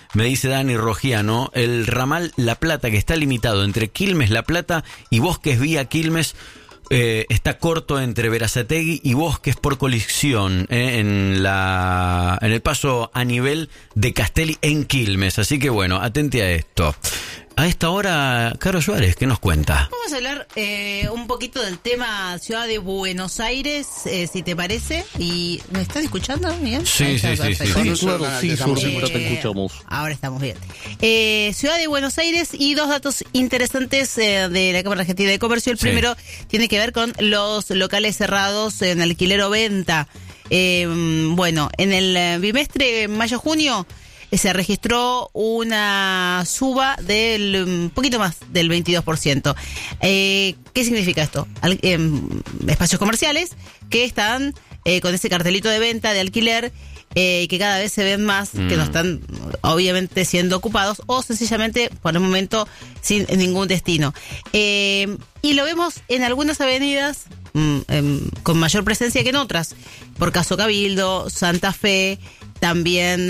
me dice Dani Rogiano, el ramal La Plata, que está limitado entre Quilmes, La Plata y Bosques vía Quilmes, está corto entre Berazategui y Bosques por colisión en el paso a nivel de Castelli en Quilmes. Así que bueno, atente a esto. A esta hora, Caro Suárez, ¿qué nos cuenta? Vamos a hablar un poquito del tema Ciudad de Buenos Aires, si te parece. ¿Y me estás escuchando bien? Sí. Claro, sí, te escuchamos. Ahora estamos bien. Ciudad de Buenos Aires y dos datos interesantes de la Cámara Argentina de Comercio. El primero tiene que ver con los locales cerrados en alquiler o venta. Bueno, en el bimestre mayo-junio se registró una suba del un poquito más del 22%. ¿Qué significa esto? Espacios comerciales que están con ese cartelito de venta, de alquiler, que cada vez se ven más, que no están obviamente siendo ocupados o sencillamente por el momento sin ningún destino. Y lo vemos en algunas avenidas con mayor presencia que en otras. Por caso Cabildo, Santa Fe, también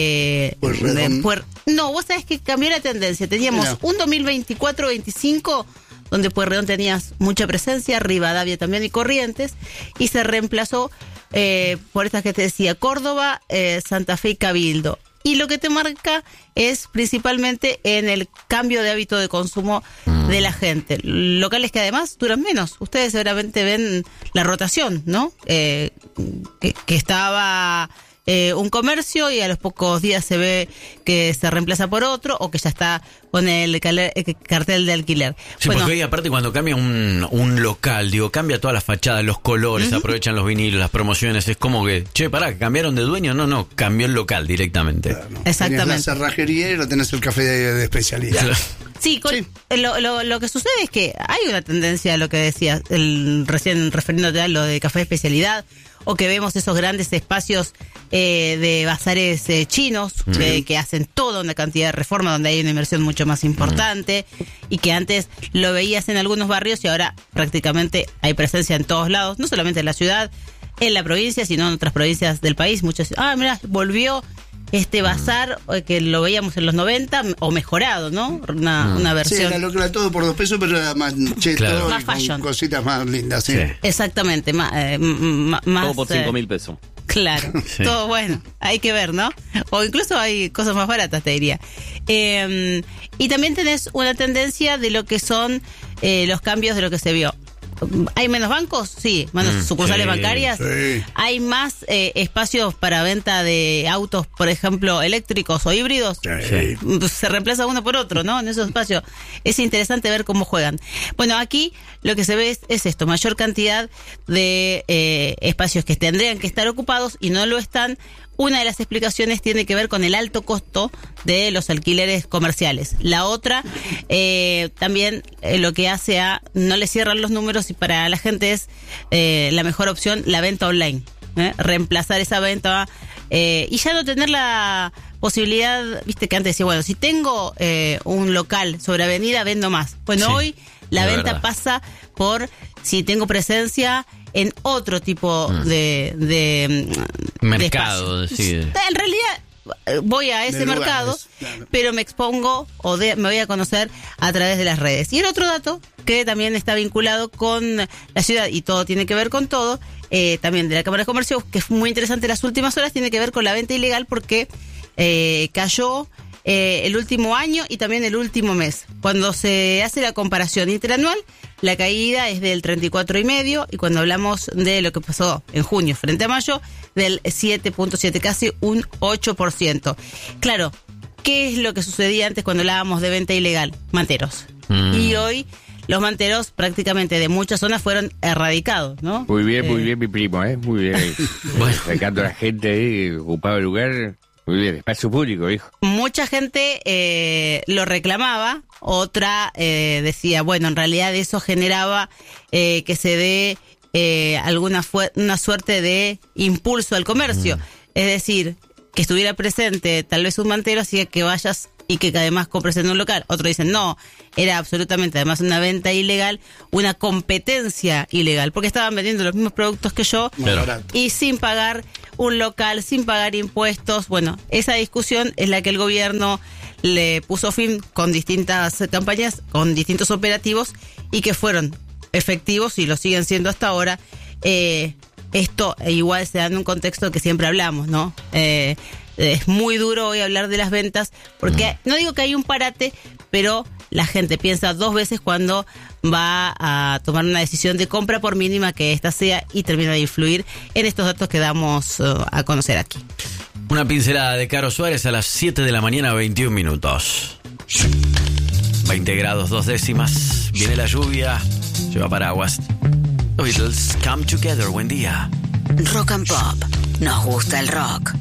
no, vos sabés que cambió la tendencia. Teníamos un 2024-25 donde Pueyrredón tenías mucha presencia, Rivadavia también y Corrientes, y se reemplazó por estas que te decía, Córdoba, Santa Fe y Cabildo. Y lo que te marca es principalmente en el cambio de hábito de consumo de la gente. Locales que además duran menos. Ustedes seguramente ven la rotación, ¿no? Que estaba un comercio y a los pocos días se ve que se reemplaza por otro o que ya está con el cartel de alquiler. Sí, bueno, porque ahí aparte cuando cambia un local, digo, cambia toda la fachada, los colores, aprovechan los vinilos, las promociones, es como que, pará, ¿cambiaron de dueño? No, cambió el local directamente. Claro, no. Exactamente. Tenés la cerrajería y no tenés el café de especialidad. Sí, lo que sucede es que hay una tendencia a lo que decías, recién refiriéndote a lo de café de especialidad, o que vemos esos grandes espacios de bazares chinos que hacen toda una cantidad de reforma donde hay una inversión mucho más importante y que antes lo veías en algunos barrios y ahora prácticamente hay presencia en todos lados, no solamente en la ciudad, en la provincia, sino en otras provincias del país. Muchos, mirá, volvió este bazar que lo veíamos en los 90 o mejorado, ¿no? Una versión. Sí, era todo por $2, pero era más cheto, claro, más fashion, cositas más lindas, sí. Exactamente, más todo por $5.000. Claro, sí. Todo bueno, hay que ver, ¿no? O incluso hay cosas más baratas, te diría. Y también tenés una tendencia de lo que son los cambios de lo que se vio. ¿Hay menos bancos? Sí, menos sucursales bancarias. Sí. ¿Hay más espacios para venta de autos, por ejemplo, eléctricos o híbridos? Sí. Se reemplaza uno por otro, ¿no? En esos espacios. Es interesante ver cómo juegan. Bueno, aquí lo que se ve es esto, mayor cantidad de espacios que tendrían que estar ocupados y no lo están. Una de las explicaciones tiene que ver con el alto costo de los alquileres comerciales. La otra, también lo que hace no le cierran los números y para la gente es la mejor opción la venta online. Reemplazar esa venta y ya no tener la posibilidad, viste que antes decía, bueno, si tengo un local sobre avenida, vendo más. Bueno, sí, hoy la venta verdad pasa por si tengo presencia en otro tipo de mercado. Sí. En realidad voy a ese mercado, claro, pero me expongo me voy a conocer a través de las redes. Y el otro dato que también está vinculado con la ciudad y todo tiene que ver con todo, también de la Cámara de Comercio, que es muy interesante en las últimas horas, tiene que ver con la venta ilegal porque cayó el último año y también el último mes. Cuando se hace la comparación interanual, la caída es del 34,5% y cuando hablamos de lo que pasó en junio frente a mayo, del 7,7%, casi un 8%. Claro, ¿qué es lo que sucedía antes cuando hablábamos de venta ilegal? Manteros. Y hoy los manteros prácticamente de muchas zonas fueron erradicados, ¿no? Muy bien, mi primo, muy bien. Bueno, sacando a la gente ahí, ocupaba el lugar. Muy bien, espacio público, hijo. Mucha gente lo reclamaba, otra decía, bueno, en realidad eso generaba que se dé una suerte de impulso al comercio. Es decir, que estuviera presente tal vez un mantero hacía que vayas y que además compres en un local. Otros dicen, no, era absolutamente, además una venta ilegal, una competencia ilegal, porque estaban vendiendo los mismos productos que yo y sin pagar un local, sin pagar impuestos. Bueno, esa discusión es la que el gobierno le puso fin con distintas campañas, con distintos operativos y que fueron efectivos y lo siguen siendo hasta ahora. Esto igual se da en un contexto que siempre hablamos, ¿no? Es muy duro hoy hablar de las ventas porque no digo que hay un parate, pero la gente piensa 2 veces cuando va a tomar una decisión de compra, por mínima que ésta sea, y termina de influir en estos datos que damos a conocer aquí. Una pincelada de Caro Suárez a las 7 de la mañana, 21 minutos. 20 grados, 2 décimas. Viene la lluvia. Lleva paraguas. Los Beatles, Come Together. Buen día. Rock and Pop. Nos gusta el rock.